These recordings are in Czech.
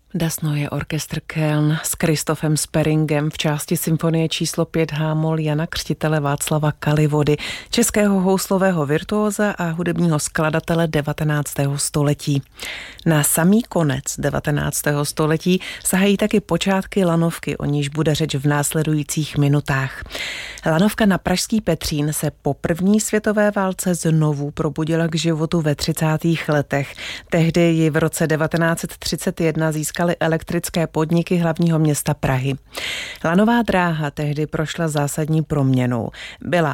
Dasno je orchestr Köln s Christophem Sperringem v části symfonie číslo 5 H-moll Jana Křtitele Václava Kalivody, českého houslového virtuóza a hudebního skladatele 19. století. Na samý konec 19. století sahají taky počátky lanovky, o níž bude řeč v následujících minutách. Lanovka na pražský Petřín se po první světové válce znovu probudila k životu ve 30. letech. Tehdy ji v roce 1931 získaly elektrické podniky hlavního města Prahy. Lanová dráha tehdy prošla zásadní proměnou. Byla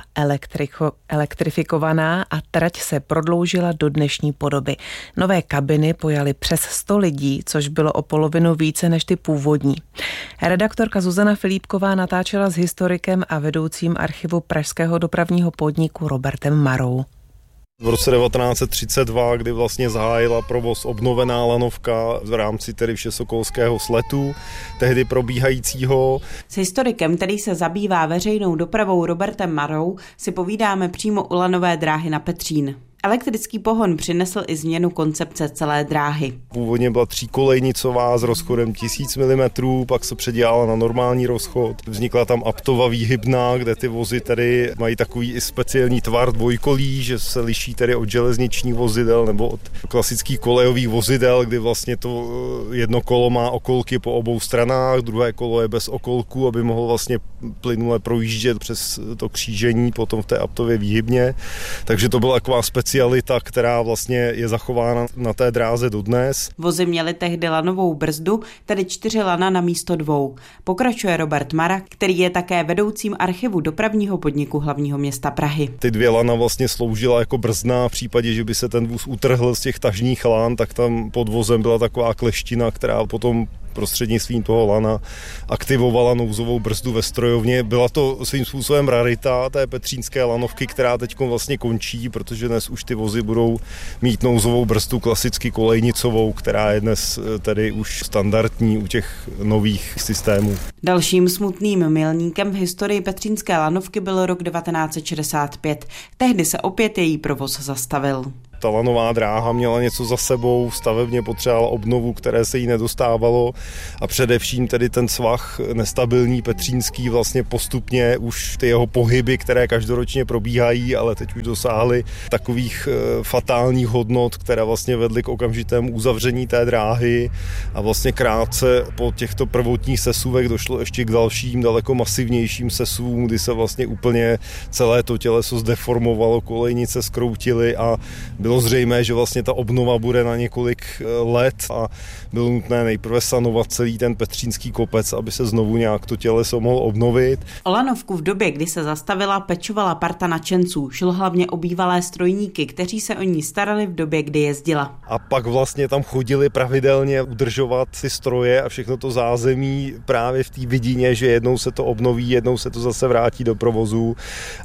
elektrifikovaná a trať se prodloužila do dnešní podoby. Nové kabiny pojaly přes 100 lidí, což bylo o polovinu více než ty původní. Redaktorka Zuzana Filipková natáčela s historikem a vedoucím archivu Pražského dopravního podniku Robertem Marou. V roce 1932, kdy vlastně zahájila provoz obnovená lanovka v rámci tedy všesokolského sletu, tehdy probíhajícího. S historikem, který se zabývá veřejnou dopravou Robertem Marou, si povídáme přímo u lanové dráhy na Petřín. Elektrický pohon přinesl i změnu koncepce celé dráhy. Původně byla tříkolejnicová s rozchodem 1000 mm, pak se předělala na normální rozchod. Vznikla tam Aptova výhybná, kde ty vozy tedy mají takový i speciální tvar dvojkolí, že se liší tedy od železničních vozidel nebo od klasických kolejových vozidel, kdy vlastně to jedno kolo má okolky po obou stranách, druhé kolo je bez okolků, aby mohlo vlastně plynule projíždět přes to křížení potom v té Aptově výhybně. Takže to byla taková specialita, která vlastně je zachována na té dráze dodnes. Vozy měly tehdy lanovou brzdu, tedy 4 lana na místo 2. Pokračuje Robert Mara, který je také vedoucím archivu dopravního podniku hlavního města Prahy. Ty 2 lana vlastně sloužila jako brzna v případě, že by se ten vůz utrhl z těch tažních lan, tak tam pod vozem byla taková kleština, která potom prostřednictvím toho lana aktivovala nouzovou brzdu ve strojovně. Byla to svým způsobem rarita té petřínské lanovky, která teď vlastně končí, protože dnes už ty vozy budou mít nouzovou brzdu klasicky kolejnicovou, která je dnes tedy už standardní u těch nových systémů. Dalším smutným milníkem v historii petřínské lanovky byl rok 1965. Tehdy se opět její provoz zastavil. Ta lanová dráha měla něco za sebou, stavebně potřebovala obnovu, které se jí nedostávalo a především tedy ten svah nestabilní petřínský vlastně postupně už ty jeho pohyby, které každoročně probíhají, ale teď už dosáhly takových fatálních hodnot, které vlastně vedly k okamžitému uzavření té dráhy a vlastně krátce po těchto prvotních sesuvech došlo ještě k dalším daleko masivnějším sesuvům, kdy se vlastně úplně celé to těleso zdeformovalo, kolejnice zkroutily a bylo zřejmé, že vlastně ta obnova bude na několik let a bylo nutné nejprve sanovat celý ten petřínský kopec, aby se znovu nějak to těleso mohlo obnovit. O lanovku v době, kdy se zastavila, pečovala parta nadšenců. Šlo hlavně o bývalé strojníky, kteří se o ní starali v době, kdy jezdila. A pak vlastně tam chodili pravidelně udržovat si stroje a všechno to zázemí právě v té vidině, že jednou se to obnoví, jednou se to zase vrátí do provozu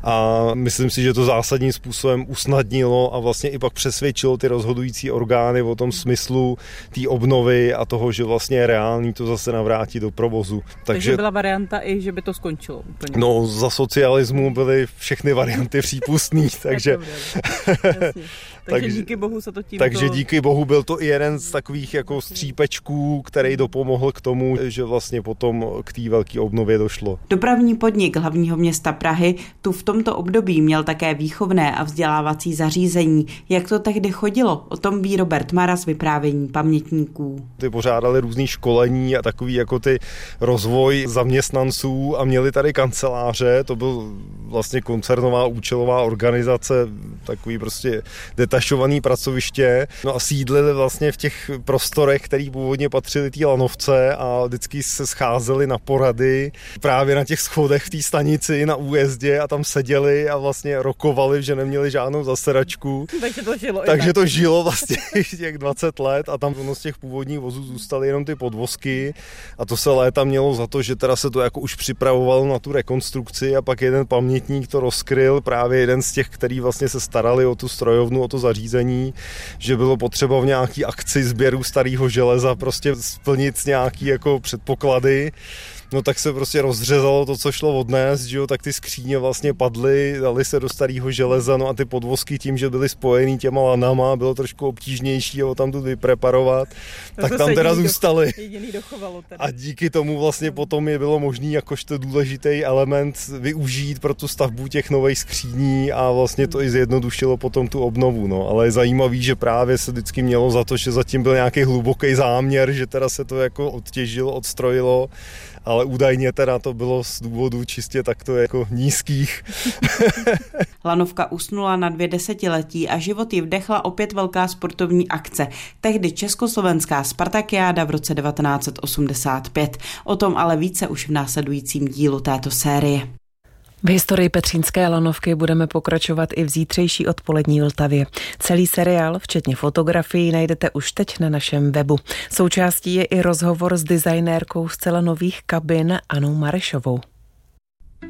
a myslím si, že to zásadním způsobem usnadnilo a vlastně i pak přesvědčilo ty rozhodující orgány o tom smyslu té obnovy a toho, že vlastně je reálný to zase navrátit do provozu. Takže byla varianta i, že by to skončilo úplně. No, za socialismu byly všechny varianty přípustný, takže... Takže díky bohu se to tím... Takže díky bohu byl to i jeden z takových jako střípečků, který dopomohl k tomu, že vlastně potom k té velké obnově došlo. Dopravní podnik hlavního města Prahy tu v tomto období měl také výchovné a vzdělávací zařízení. Jak to tehdy chodilo? O tom ví Robert Mara z vyprávění pamětníků. Ty pořádali různý školení a takový jako ty rozvoj zaměstnanců a měli tady kanceláře, to byl vlastně koncernová účelová organizace, takový prostě detašovaný pracoviště. No a sídlili vlastně v těch prostorech, který původně patřili té lanovce a vždycky se scházeli na porady právě na těch schodech v té stanici na újezdě a tam seděli a vlastně rokovali, že neměli žádnou zasedačku. Takže to žilo vlastně těch 20 let a tam z těch původních vozů zůstaly jenom ty podvozky a to se léta mělo za to, že teda se to jako už připravovalo na tu rekonstrukci a pak jeden pamětník to rozkryl, právě jeden z těch, který vlastně se starali o tu strojovnu, o to zařízení, že bylo potřeba v nějaký akci sběru starého železa prostě splnit nějaký jako předpoklady. no tak se prostě rozřezalo to, co šlo odnést, že jo, tak ty skříně vlastně padly, dali se do starého železa, no a ty podvozky tím, že byly spojený těma lanama, bylo trošku obtížnější ho tam tu vypreparovat, tak tam teda zůstaly. A díky tomu vlastně potom je bylo možné jakožto důležitý element využít pro tu stavbu těch nových skříní a vlastně to i zjednodušilo potom tu obnovu, no, ale je zajímavý, že právě se vždycky mělo za to, že zatím byl nějaký hluboký záměr, že teda se to jako odtěžilo, odstrojilo, ale údajně teda to bylo z důvodu čistě takto jako nízkých. Lanovka usnula na 2 desetiletí a život ji vdechla opět velká sportovní akce. Tehdy československá Spartakiáda v roce 1985. O tom ale více už v následujícím dílu této série. V historii petřínské lanovky budeme pokračovat i v zítřejší odpolední Vltavě. Celý seriál, včetně fotografií, najdete už teď na našem webu. Součástí je i rozhovor s designérkou zcela nových kabin Annou Marešovou.